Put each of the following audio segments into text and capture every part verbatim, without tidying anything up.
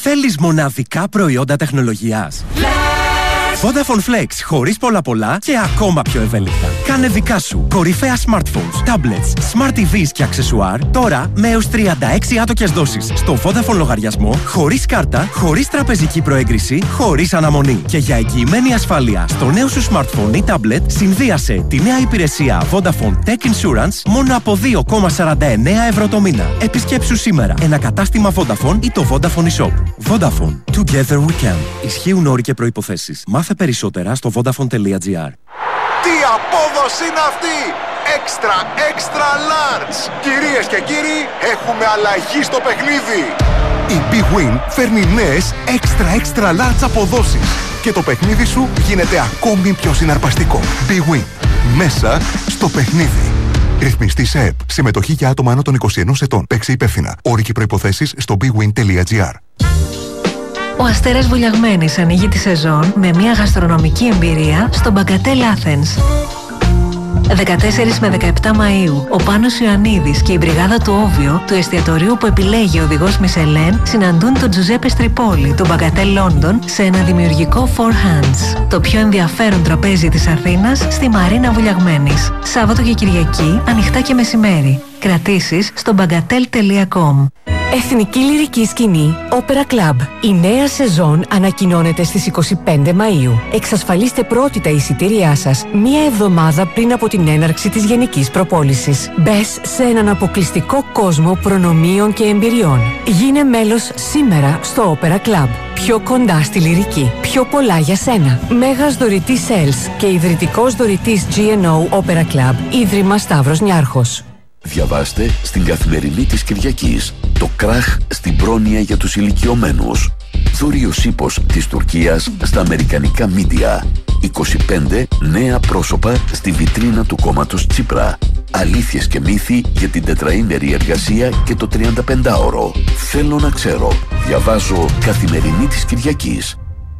Θέλεις μοναδικά προϊόντα τεχνολογίας? Vodafone Flex, χωρίς πολλά πολλά και ακόμα πιο ευέλικτα. Κάνε δικά σου κορυφαία smartphones, tablets, smart τι βις και αξεσουάρ τώρα με έως τριάντα έξι άτοκες δόσεις στο Vodafone λογαριασμό, χωρίς κάρτα, χωρίς τραπεζική προέγκριση, χωρίς αναμονή. Και για εγγυημένη ασφάλεια στο νέο σου smartphone ή tablet, συνδύασε τη νέα υπηρεσία Vodafone Tech Insurance μόνο από δύο κόμμα σαράντα εννέα ευρώ το μήνα. Επισκέψου σήμερα ένα κατάστημα Vodafone ή το Vodafone eShop. Vodafone. Together we can. Ισχύουν όροι και προϋποθέσεις. Μάθε περισσότερα στο vodafone τελεία gr. Τι απόδοση είναι αυτή! Extra, extra large! Κυρίες και κύριοι, έχουμε αλλαγή στο παιχνίδι! Η Big Win φέρνει νέες extra, extra large αποδόσεις και το παιχνίδι σου γίνεται ακόμη πιο συναρπαστικό. Big Win. Μέσα στο παιχνίδι. Ρυθμιστή σε ΕΠ. Συμμετοχή για άτομα άνω των είκοσι ενός ετών. Παίξε υπεύθυνα. Όροι και προϋποθέσεις στο big win τελεία gr. Ο Αστέρας Βουλιαγμένης ανοίγει τη σεζόν με μια γαστρονομική εμπειρία στο Μπαγκατέλ Athens. δεκατέσσερις με δεκαεπτά Μαΐου, ο Πάνος Ιωαννίδης και η μπριγάδα του Όβιο, του εστιατορίου που επιλέγει ο οδηγός Μισελέν, συναντούν τον Τζουζέπε Στριπόλη, του Μπαγκατέλ Λόντον, σε ένα δημιουργικό Four Hands. Το πιο ενδιαφέρον τραπέζι της Αθήνας στη Μαρίνα Βουλιαγμένης. Σάββατο και Κυριακή, ανοιχτά και μεσημέρι. Κρατήσεις στο μπαγκατέλ τελεία κομ. Εθνική Λυρική Σκηνή Opera Club. Η νέα σεζόν ανακοινώνεται στις είκοσι πέντε Μαΐου. Εξασφαλίστε πρώτη τα εισιτήριά σας μία εβδομάδα πριν από την έναρξη της γενικής προπόλησης. Μπες σε έναν αποκλειστικό κόσμο προνομίων και εμπειριών. Γίνε μέλος σήμερα στο Opera Club. Πιο κοντά στη λυρική. Πιο πολλά για σένα. Μέγας δωρητής Sales και ιδρυτικός δωρητής τζι εν ο Opera Club. Ίδρυμα Σταύρος Νιάρχος. Διαβάστε στην Καθημερινή της Κυριακής το κράχ στην πρόνοια για τους ηλικιωμένους. Θούριος ύπος της Τουρκίας στα αμερικανικά μίντια. είκοσι πέντε νέα πρόσωπα στη βιτρίνα του κόμματος Τσίπρα. Αλήθειες και μύθοι για την τετραήμερη εργασία και το τριανταπεντάωρο. Θέλω να ξέρω. Διαβάζω Καθημερινή της Κυριακής.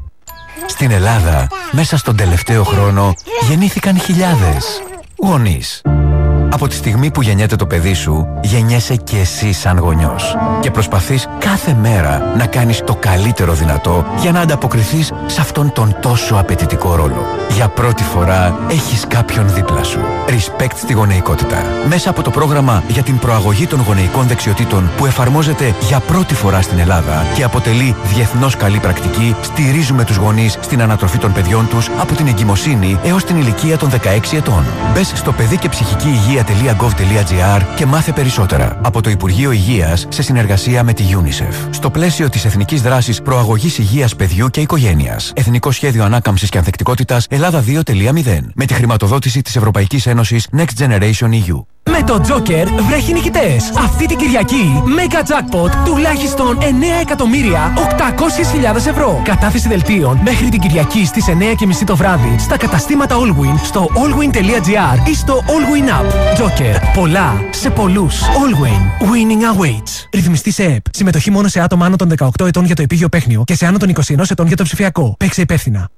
Στην Ελλάδα, μέσα στον τελευταίο χρόνο, γεννήθηκαν χιλιάδες γονείς. Από τη στιγμή που γεννιέται το παιδί σου, γεννιέσαι και εσύ σαν γονιός. Και προσπαθείς κάθε μέρα να κάνεις το καλύτερο δυνατό για να ανταποκριθείς σε αυτόν τον τόσο απαιτητικό ρόλο. Για πρώτη φορά έχεις κάποιον δίπλα σου. Respect στη γονεϊκότητα. Μέσα από το πρόγραμμα για την προαγωγή των γονεϊκών δεξιοτήτων που εφαρμόζεται για πρώτη φορά στην Ελλάδα και αποτελεί διεθνώς καλή πρακτική, στηρίζουμε τους γονείς στην ανατροφή των παιδιών τους από την εγκυμοσύνη έως την ηλικία των δεκαέξι ετών. Μπες στο παιδί και ψυχική υγεία τελεία γκοβ τελεία τζι αρ και μάθε περισσότερα από το Υπουργείο Υγείας σε συνεργασία με τη UNICEF. Στο πλαίσιο της Εθνικής Δράσης Προαγωγής Υγείας Παιδιού και Οικογένειας. Εθνικό Σχέδιο Ανάκαμψης και Ανθεκτικότητας Ελλάδα δύο κόμμα μηδέν. Με τη χρηματοδότηση της Ευρωπαϊκής Ένωσης Next Generation ι γιου. Με το Joker βρέχει νικητές. Αυτή την Κυριακή, Mega Jackpot τουλάχιστον εννέα εκατομμύρια οκτακόσιες χιλιάδες ευρώ. Κατάθεση δελτίων μέχρι την Κυριακή στις εννέα και μισή το βράδυ στα καταστήματα Allwin, στο allwin τελεία gr ή στο Allwin App. Joker. Πολλά σε πολλούς. Allwin. Winning awaits. Ρυθμιστή σε ΕΠ. Συμμετοχή μόνο σε άτομα άνω των δεκαοκτώ ετών για το επίγειο παίχνιο και σε άνω των είκοσι ενός ετών για το ψηφιακό. Παίξε υπεύθυνα.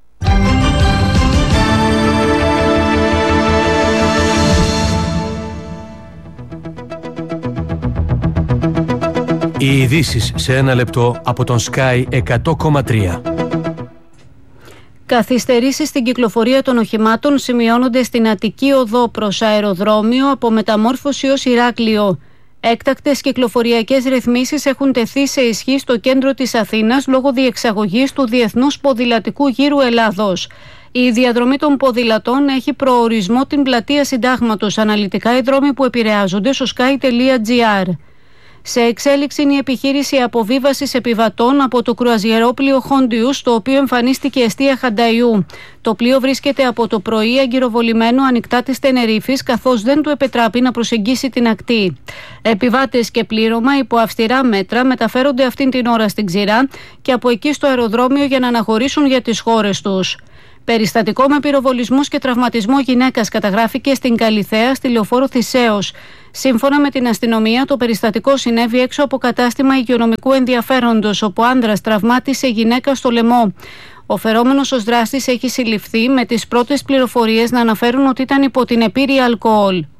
Οι ειδήσεις σε ένα λεπτό από τον Sky εκατό κόμμα τρία. Καθυστερήσεις στην κυκλοφορία των οχημάτων σημειώνονται στην Αττική Οδό προς αεροδρόμιο από Μεταμόρφωση ως Ηράκλειο. Έκτακτες κυκλοφοριακές ρυθμίσεις έχουν τεθεί σε ισχύ στο κέντρο της Αθήνας λόγω διεξαγωγής του Διεθνούς Ποδηλατικού Γύρου Ελλάδος. Η διαδρομή των ποδηλατών έχει προορισμό την πλατεία Συντάγματος. Αναλυτικά οι δρόμοι που επηρεάζονται στο sky τελεία gr. Σε εξέλιξη είναι η επιχείρηση αποβίβασης επιβατών από το κρουαζιερόπλοιο Χόντιους, το οποίο εμφανίστηκε εστία Χανταϊού. Το πλοίο βρίσκεται από το πρωί αγκυροβολημένο ανοιχτά της Τενερίφης, καθώς δεν του επετράπει να προσεγγίσει την ακτή. Επιβάτες και πλήρωμα υπό αυστηρά μέτρα μεταφέρονται αυτήν την ώρα στην Ξηρά και από εκεί στο αεροδρόμιο για να αναχωρήσουν για τις χώρες τους. Περιστατικό με πυροβολισμούς και τραυματισμό γυναίκας καταγράφηκε στην Καλιθέα, στη λεωφόρο Θησέως. Σύμφωνα με την αστυνομία, το περιστατικό συνέβη έξω από κατάστημα υγειονομικού ενδιαφέροντος, όπου άνδρας τραυμάτισε γυναίκα στο λαιμό. Ο φερόμενος ως δράστης έχει συλληφθεί, με τις πρώτες πληροφορίες να αναφέρουν ότι ήταν υπό την επίρρεια αλκοόλ.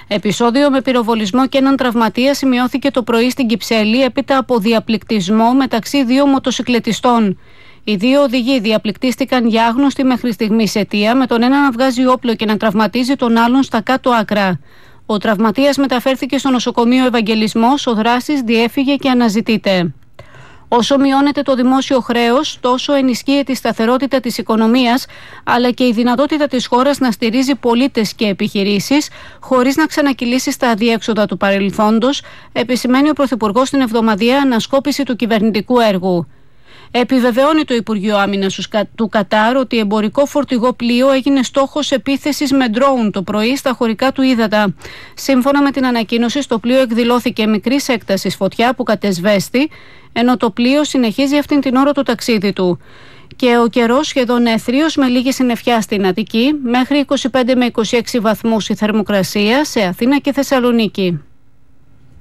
Επεισόδιο με πυροβολισμό και έναν τραυματία σημειώθηκε το πρωί στην Κυψέλη έπειτα από διαπληκτισμό μεταξύ δύο μοτοσικλετιστών. Οι δύο οδηγοί διαπληκτίστηκαν για άγνωστη μέχρι στιγμής αιτία, με τον ένα να βγάζει όπλο και να τραυματίζει τον άλλον στα κάτω άκρα. Ο τραυματίας μεταφέρθηκε στο νοσοκομείο Ευαγγελισμός, ο δράστης διέφυγε και αναζητείται. Όσο μειώνεται το δημόσιο χρέος, τόσο ενισχύεται η σταθερότητα της οικονομίας, αλλά και η δυνατότητα της χώρας να στηρίζει πολίτες και επιχειρήσεις, χωρίς να ξανακυλήσει στα αδιέξοδα του παρελθόντος, επισημαίνει ο Πρωθυπουργός στην εβδομαδιαία ανασκόπηση του κυβερνητικού έργου. Επιβεβαιώνει το Υπουργείο Άμυνας του Κατάρ ότι εμπορικό φορτηγό πλοίο έγινε στόχος επίθεσης με ντρόουν το πρωί στα χωρικά του ύδατα. Σύμφωνα με την ανακοίνωση, στο πλοίο εκδηλώθηκε μικρής έκτασης φωτιά που κατεσβέστη, ενώ το πλοίο συνεχίζει αυτήν την ώρα το ταξίδι του. Και ο καιρός σχεδόν έθριος με λίγη συννεφιά στην Αττική, μέχρι είκοσι πέντε με είκοσι έξι βαθμούς η θερμοκρασία σε Αθήνα και Θεσσαλονίκη.